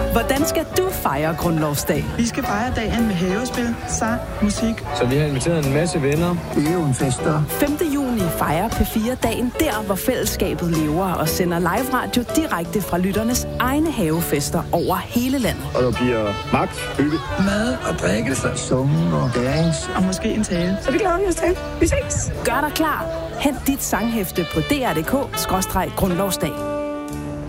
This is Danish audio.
Hvordan skal du fejre grundlovsdag? Vi skal fejre dagen med havespil, sang, musik. Så vi har inviteret en masse venner. Det er jo en fest, der. 5. juni fejrer P4 dagen der, hvor fællesskabet lever og sender live radio direkte fra lytternes egne havefester over hele landet. Og der bliver magt, hygge, mad og drikkelse, summen og dance. Og måske en tale. Så det glæder vi os til. Vi ses. Gør dig klar. Hent dit sanghæfte på dr.dk/grundlovsdag.